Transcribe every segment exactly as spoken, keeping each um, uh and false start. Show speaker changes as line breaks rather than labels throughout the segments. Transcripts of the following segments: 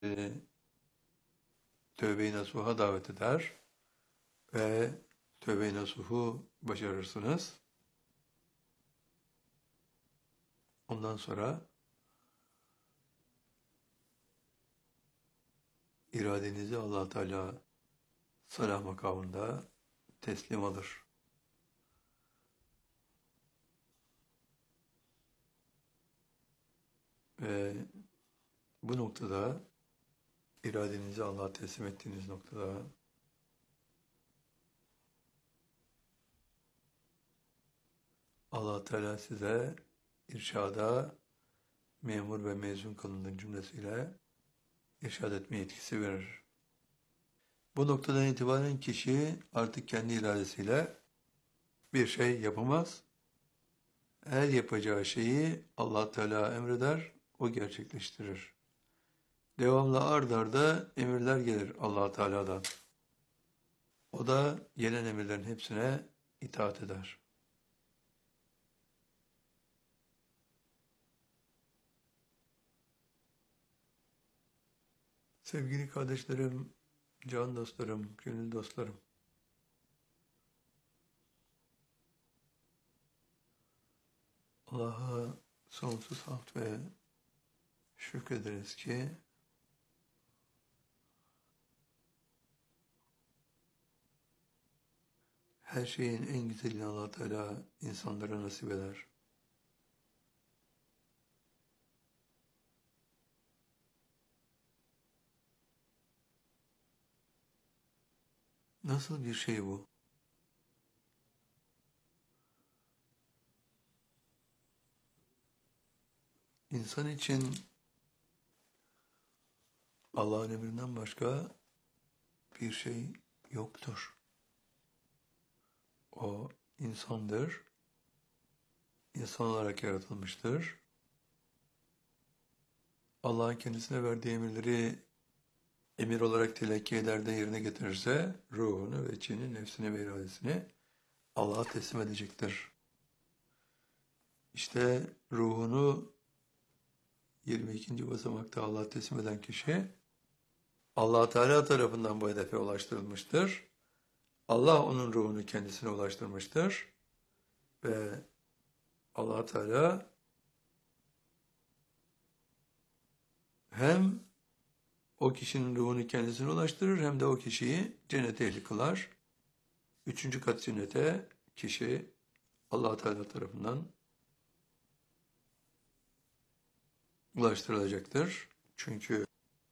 e, tövbe-i nasuha davet eder ve tövbe-i nasuhu başarırsınız. Ondan sonra iradenizi Allah Teala salah makamında teslim alır. Ve bu noktada iradenizi Allah'a teslim ettiğiniz noktada Allah Teala size irşada memur ve mezun kılındığı cümlesiyle irşad etme yetkisi verir. Bu noktadan itibaren kişi artık kendi iradesiyle bir şey yapamaz. Her yapacağı şeyi Allah Teala emreder, o gerçekleştirir. Devamlı ard arda emirler gelir Allah Teala'dan. O da gelen emirlerin hepsine itaat eder. Sevgili kardeşlerim, can dostlarım, gönül dostlarım. Allah'a sonsuz hamd ve şükrederiz ki her şeyin en güzelini Allah Teala insanlara nasip eder. Nasıl bir şey bu? İnsan için Allah'ın emrinden başka bir şey yoktur. O insandır, insan olarak yaratılmıştır. Allah'ın kendisine verdiği emirleri emir olarak telakki eder de yerine getirirse ruhunu ve içini, nefsini ve iradesini Allah'a teslim edecektir. İşte ruhunu yirmi ikinci basamakta Allah'a teslim eden kişi Allah Teala tarafından bu hedefe ulaştırılmıştır. Allah onun ruhunu kendisine ulaştırmıştır ve Allah Teala hem o kişinin ruhunu kendisine ulaştırır hem de o kişiyi cennete ehli kılar. Üçüncü kat cennete kişi Allah Teala tarafından ulaştırılacaktır. Çünkü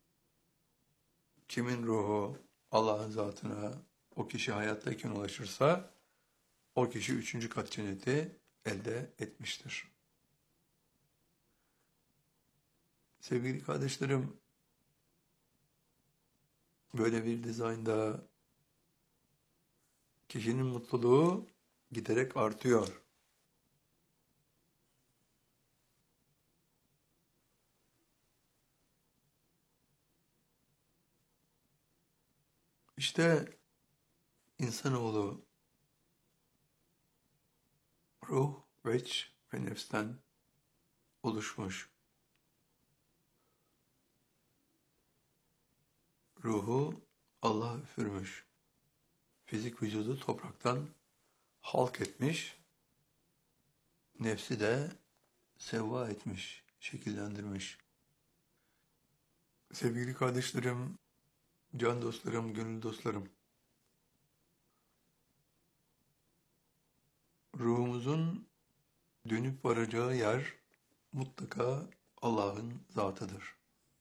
kimin ruhu Allah'ın zatına o kişi hayattayken ulaşırsa o kişi üçüncü kat cenneti elde etmiştir. Sevgili kardeşlerim, böyle bir dizaynda kişinin mutluluğu giderek artıyor. İşte insanoğlu ruh, veç ve nefsten oluşmuş. Ruhu Allah üfürmüş. Fizik vücudu topraktan halk etmiş. Nefsi de sevva etmiş, şekillendirmiş. Sevgili kardeşlerim, can dostlarım, gönül dostlarım. Ruhumuzun dönüp varacağı yer mutlaka Allah'ın zatıdır.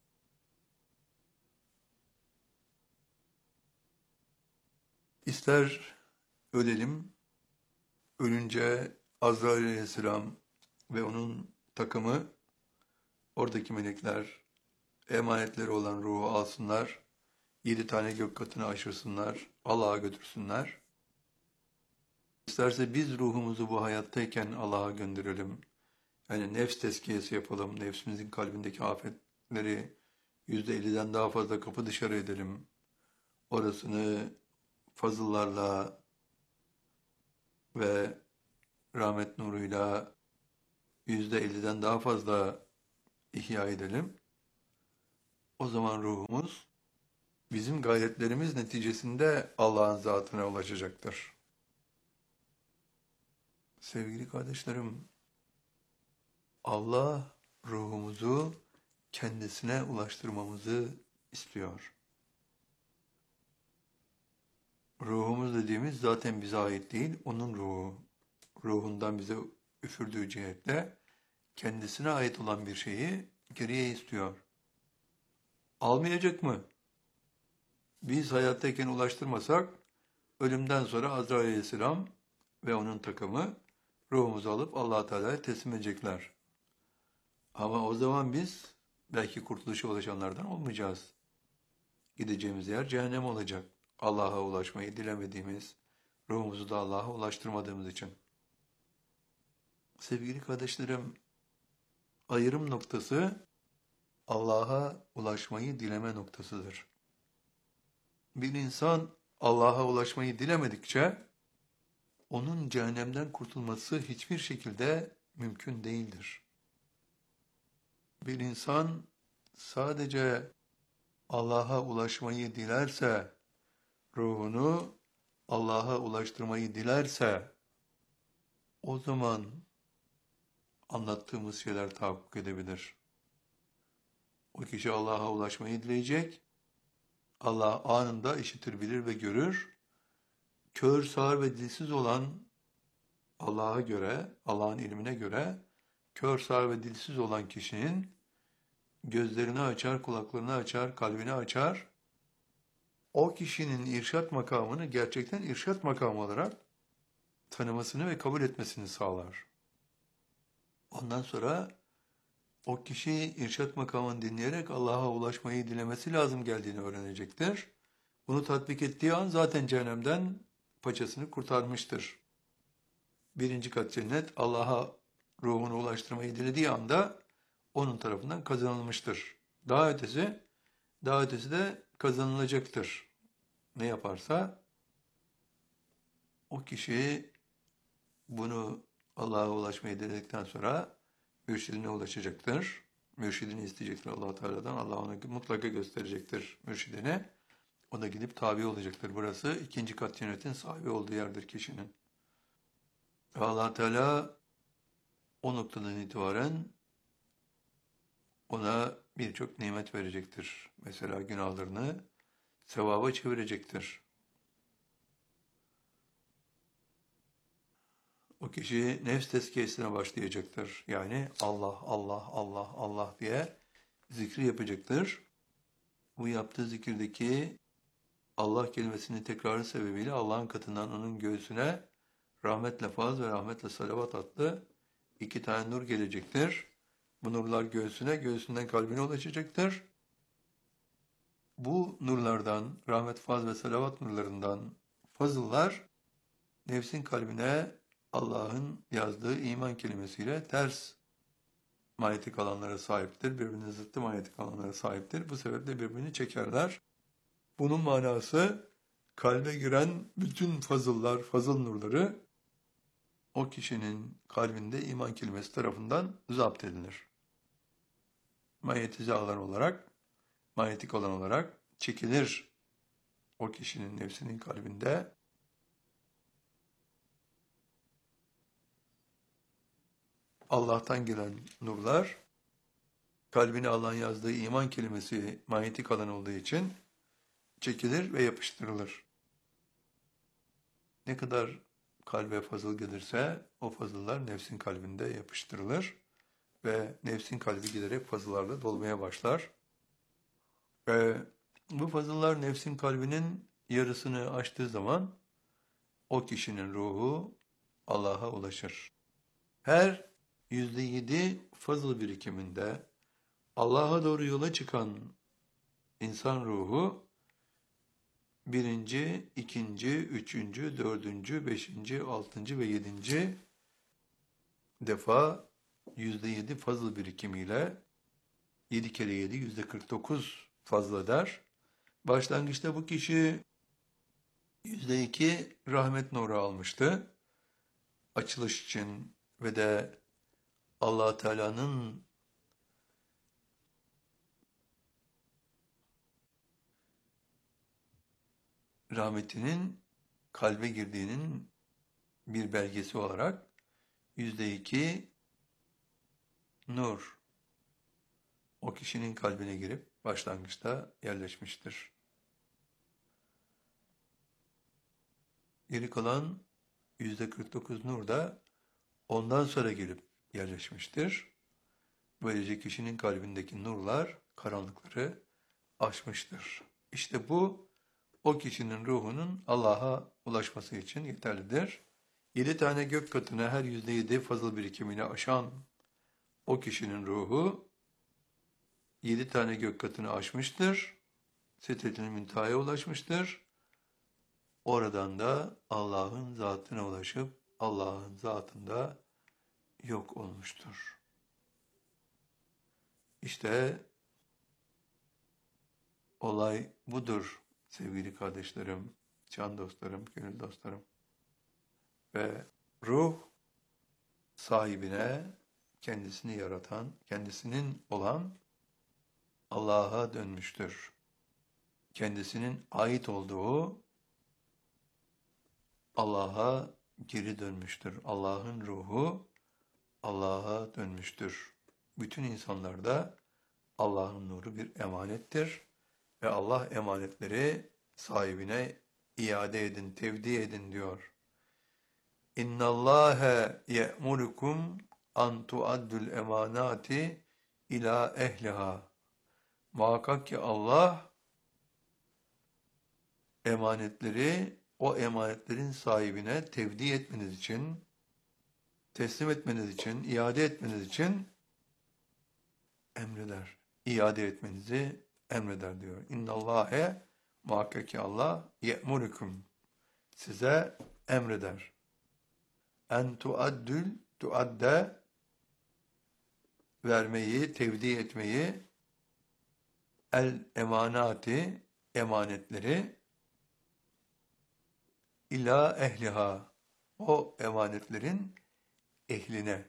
İster ölelim, ölünce Azrail aleyhisselam ve onun takımı, oradaki melekler, emanetleri olan ruhu alsınlar, yedi tane gök katını aşırsınlar, Allah'a götürsünler. İsterse biz ruhumuzu bu hayattayken Allah'a gönderelim. Yani nefs tezkiyesi yapalım, nefsimizin kalbindeki afetleri yüzde elliden daha fazla kapı dışarı edelim. Orasını fazıllarla ve rahmet nuruyla yüzde elliden daha fazla ihya edelim. O zaman ruhumuz bizim gayretlerimiz neticesinde Allah'ın zatına ulaşacaktır. Sevgili kardeşlerim, Allah ruhumuzu kendisine ulaştırmamızı istiyor. Ruhumuz dediğimiz zaten bize ait değil, onun ruhu. Ruhundan bize üfürdüğü cihetle kendisine ait olan bir şeyi geriye istiyor. Almayacak mı? Biz hayattayken ulaştırmasak, ölümden sonra Azrail Aleyhisselam ve onun takımı ruhumuzu alıp Allah Teala'ya teslim edecekler. Ama o zaman biz belki kurtuluşa ulaşanlardan olmayacağız. Gideceğimiz yer cehennem olacak. Allah'a ulaşmayı dilemediğimiz, ruhumuzu da Allah'a ulaştırmadığımız için. Sevgili kardeşlerim, ayrım noktası Allah'a ulaşmayı dileme noktasıdır. Bir insan Allah'a ulaşmayı dilemedikçe onun cehennemden kurtulması hiçbir şekilde mümkün değildir. Bir insan sadece Allah'a ulaşmayı dilerse, ruhunu Allah'a ulaştırmayı dilerse, o zaman anlattığımız şeyler tahakkuk edebilir. O kişi Allah'a ulaşmayı dileyecek, Allah anında işitir, bilir ve görür. Kör, sağır ve dilsiz olan Allah'a göre, Allah'ın ilmine göre, kör, sağır ve dilsiz olan kişinin gözlerini açar, kulaklarını açar, kalbini açar. O kişinin irşat makamını gerçekten irşat makamı olarak tanımasını ve kabul etmesini sağlar. Ondan sonra o kişi irşat makamını dinleyerek Allah'a ulaşmayı dilemesi lazım geldiğini öğrenecektir. Bunu tatbik ettiği an zaten cehennemden paçasını kurtarmıştır. Birinci kat cennet Allah'a ruhunu ulaştırmayı dilediği anda onun tarafından kazanılmıştır. Daha ötesi, daha ötesi de kazanılacaktır. Ne yaparsa o kişi bunu Allah'a ulaşmayı diledikten sonra mürşidine ulaşacaktır. Mürşidini isteyecektir Allah Teala'dan. Allah ona mutlaka gösterecektir mürşidine. O da gidip tabi olacaktır. Burası ikinci kat cennetin sahibi olduğu yerdir kişinin. Allah Teala o noktadan itibaren ona birçok nimet verecektir. Mesela günahlarını sevaba çevirecektir. O kişi nefs tezkiyesine başlayacaktır. Yani Allah, Allah, Allah, Allah diye zikri yapacaktır. Bu yaptığı zikirdeki Allah kelimesinin tekrarı sebebiyle Allah'ın katından onun göğsüne rahmetle faz ve rahmetle salavat adlı iki tane nur gelecektir. Bu nurlar göğsüne, göğsünden kalbine ulaşacaktır. Bu nurlardan, rahmet, faz ve salavat nurlarından fazıllar nefsin kalbine Allah'ın yazdığı iman kelimesiyle ters manyetik alanlara sahiptir. Birbirine zıttı manyetik alanlara sahiptir. Bu sebeple birbirini çekerler. Bunun manası kalbe giren bütün fazıllar, fazıl nurları o kişinin kalbinde iman kelimesi tarafından zapt edilir. Manyetize alan olarak, manyetik alan olarak çekilir o kişinin nefsinin kalbinde. Allah'tan gelen nurlar, kalbine Allah'ın yazdığı iman kelimesi manyetik alan olduğu için çekilir ve yapıştırılır. Ne kadar kalbe fazıl gelirse o fazıllar nefsin kalbinde yapıştırılır ve nefsin kalbi giderek fazıllarla dolmaya başlar. Ve bu fazıllar nefsin kalbinin yarısını aştığı zaman o kişinin ruhu Allah'a ulaşır. Her yüzde yedi fazıl birikiminde Allah'a doğru yola çıkan insan ruhu birinci, ikinci, üçüncü, dördüncü, beşinci, altıncı ve yedinci defa yüzde yedi fazıl birikimiyle yedi kere yedi yüzde kırk dokuz fazla eder. Başlangıçta bu kişi yüzde iki rahmet nuru almıştı. Açılış için ve de Allah Teala'nın rahmetinin kalbe girdiğinin bir belgesi olarak yüzde iki nur o kişinin kalbine girip başlangıçta yerleşmiştir. Geri kalan yüzde kırk dokuz nur da ondan sonra gelip yerleşmiştir. Böylece kişinin kalbindeki nurlar karanlıkları aşmıştır. İşte bu o kişinin ruhunun Allah'a ulaşması için yeterlidir. Yedi tane gök katına her yüzde yedi fazıl birikimini aşan o kişinin ruhu yedi tane gök katını aşmıştır. Sidret-i Münteha'ya ulaşmıştır. Oradan da Allah'ın zatına ulaşıp Allah'ın zatında yok olmuştur. İşte olay budur sevgili kardeşlerim, can dostlarım, gönül dostlarım. Ve ruh sahibine, kendisini yaratan, kendisinin olan Allah'a dönmüştür. Kendisinin ait olduğu Allah'a geri dönmüştür. Allah'ın ruhu Allah'a dönmüştür. Bütün insanlarda Allah'ın nuru bir emanettir ve Allah emanetleri sahibine iade edin, tevdi edin diyor. İnna Allaha ye'murukum an tu'addul emanati ila ehliha. Muhakkak ki Allah emanetleri o emanetlerin sahibine tevdi etmeniz için, teslim etmeniz için, iade etmeniz için emreder. İade etmenizi emreder diyor. İnnallâhe muhakkak ki Allah ye'murukum size emreder. En tuaddül tuadde vermeyi, tevdi etmeyi el emanati emanetleri ila ehliha o emanetlerin ehline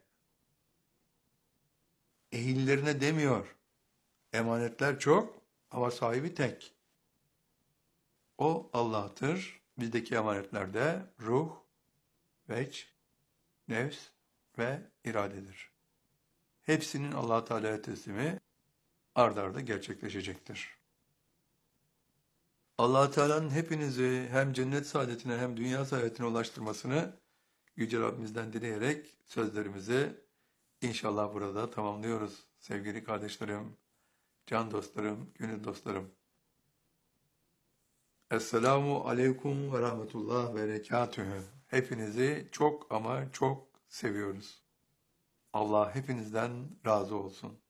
ehillerine demiyor. Emanetler çok ama sahibi tek. O Allah'tır. Bizdeki emanetler de ruh, veç, nefs ve iradedir. Hepsinin Allah Teala'ya teslimi ard arda gerçekleşecektir. Allah Teala'nın hepinizi hem cennet saadetine hem dünya saadetine ulaştırmasını Yüce Rabbimizden dileyerek sözlerimizi inşallah burada tamamlıyoruz. Sevgili kardeşlerim, can dostlarım, gönül dostlarım. Esselamu aleyküm ve rahmetullah ve berekatühü. Hepinizi çok ama çok seviyoruz. Allah hepinizden razı olsun.